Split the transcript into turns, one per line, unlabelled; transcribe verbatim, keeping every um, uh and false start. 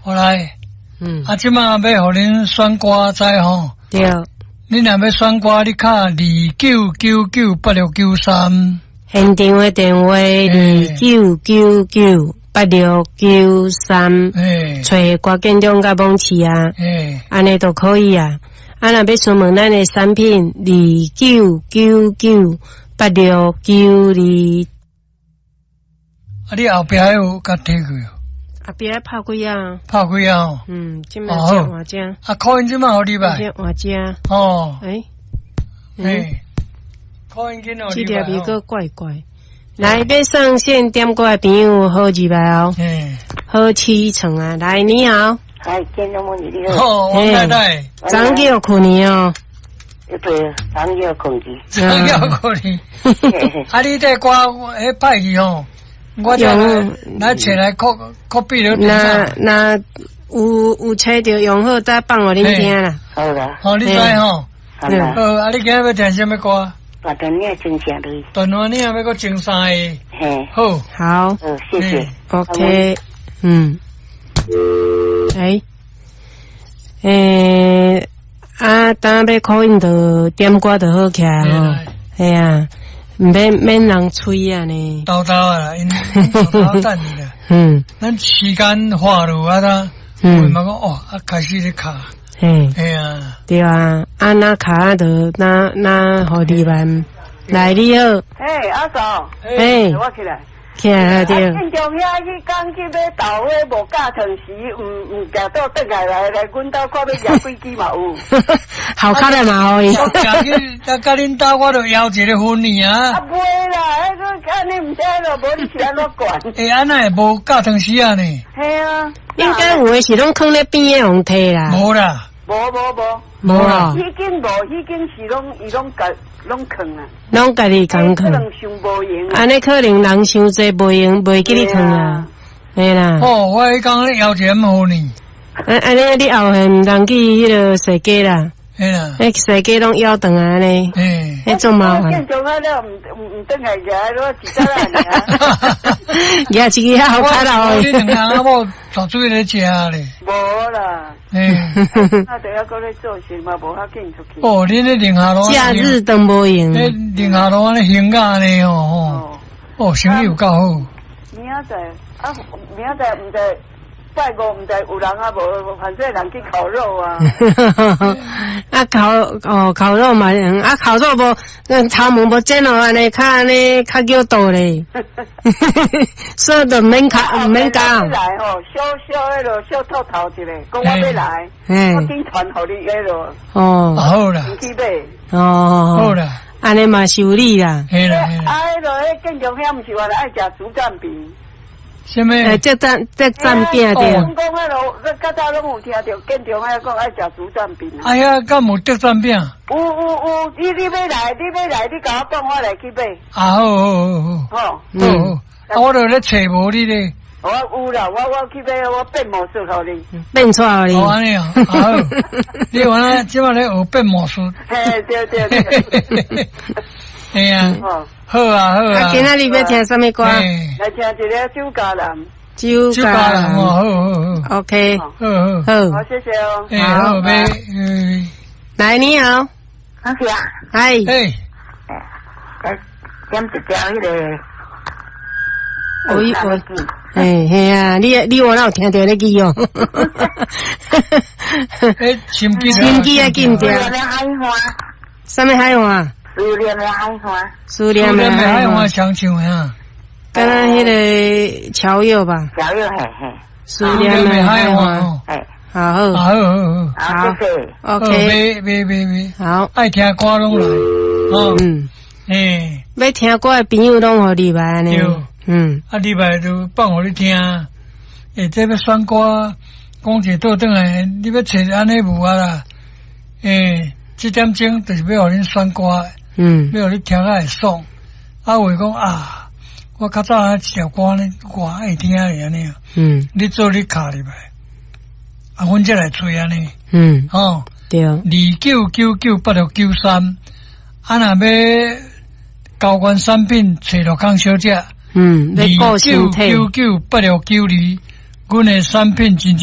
好来，
嗯，
啊，即马要互恁选歌知吼。
对。
你若要选歌，你敲二九九九八六九三。
现场的电话二九九九八六九三。诶。找郭建中甲蒙奇啊。诶。安尼都可以啊。啊，若要询问咱的产品二九九九八六九二。
啊，你后壁有甲摕去哦？
后壁拍几啊？
拍几啊？哦。
嗯，即卖只换只。
啊，考音即卖互你吧。
只换只。
哦。
诶。
诶。考音紧哦。
这条味个怪怪。来，要上线点歌的朋友好入来哦。嗯。好起床啊！来，你好。
嗨，见到我你好。
哦，王太太。
昨叫困你哦。
对，昨叫困去。
昨叫困你。啊，你这歌迄歹去吼。我就来找来 copy copy 了。
那那有有找着用好，再放互恁听啦。
好啦，
好你知吼。
好啦。
呃，啊，你今日要听什么歌？
大段你也真正对。
段话你也要搁精三个。
嘿。
好。
好。
嗯，谢谢。
OK。嗯。诶。诶，啊，当要考音就点歌就好起来吼。系啊。唔免免人催啊呢，
叨叨啊，因叨叨等你啦。嗯，咱时间花落啊，他，嗯，嘛讲哦，啊开始咧卡，嘿，哎呀，
对啊，啊那卡就那那好地方，来你好，
嘿阿嫂，
嘿，
我起来。
起来了对。
建中遐去讲去买豆花无加糖时，唔唔夹到倒来来来，阮兜看要夹几支嘛有。
好看的嘛可以。
我夹去，甲甲恁兜我都邀一个婚礼啊。
啊袂啦，迄个安尼唔知咯，无你是安怎管？
诶，安那无加糖时啊呢？
系啊，
应该有诶是拢放咧边诶红摕啦。
无啦，
无无无。
无啊，
已经无，已经是拢伊拢家拢坑啊，
拢家己工坑。
可能想无用。
安尼可能人伤济袂用，袂记你坑啊，嘿啦。
哦，我迄讲咧邀一个好呢。
安安尼你后下毋通去迄个洗鸡啦。
嘿啦，
迄洗鸡拢摇长啊呢，
嘿，
迄种麻烦。
建中啊，了唔唔唔等下夹，我一早来
啊。夹一个好卡啦哦。
你两个阿某做水咧食咧。
无啦。
嘿。
那等下搁咧做事嘛，无法紧出去。
哦，恁咧宁夏路。
假日都无用。
咧宁夏路安尼行啊呢哦吼。哦，生意有够好。
明仔载啊，明仔载唔知。拜五唔知有人啊无，反正人去烤肉啊。
啊烤哦烤肉嘛，啊烤肉无，嗯头毛无剪落安尼，较安尼较叫多咧。所以就免烤，唔免讲。
来吼，小小迄落小透头一个，讲我要来，我紧传互你迄落。哦。
好啦。
去买。
哦。
好啦。
安尼嘛是有理啦。
嘿啦。
啊，迄落迄建中遐，毋是话来爱食竹蛋饼。
什么？
诶，这站这站边的。
我讲迄落，我较早拢有听到建中遐讲爱食竹蛋饼。
哎呀，敢有竹蛋饼？
有有有，你你要来，你要来，你甲我讲，我来去买。
啊好好好好。好。好。啊，我著咧找无你咧。
我有啦，我我去买，我变魔术互你。
变出互你。
哦，安尼啊，好。你原来即摆咧学变魔术。
嘿，对对对。
哎呀。好啊好啊！
啊，今仔日要听什么歌？
来听一个酒家人。
酒
家人哦，好好
好。OK，
好
好好。
好，谢谢哦。
哎，好呗。嗯。
来，你好。
阿是啊。
嗨。
哎。
哎，点一条迄个。
我一我。哎嘿啊，你你我哪有听到你记哦？
哎，心机
心机啊，紧点。
什么海花？
什么海花？
思念的海花，
思念的
海花相唱呀，
刚刚迄个乔佑吧，
乔佑嘿嘿，
思念的海花，
哎，
好好
好好好，
好，谢谢
，OK，
别别别别，
好，
爱听歌拢来，哦，嗯，诶，
要听歌的朋友拢互礼拜呢，嗯，
啊礼拜就放互你听，诶，这要选歌，讲一倒转来，你要找安尼无啊啦，诶，这点钟就是要互恁选歌。嗯，要你听下会爽。啊，话讲啊，我较早啊一条歌呢，我爱听哩安尼啊。嗯，你做你卡入来，啊，阮再来吹安尼。嗯，哦，对。二九九九八六九三，啊，若要高原产品找罗康小姐。嗯，二九九九八六九二，阮的产品真。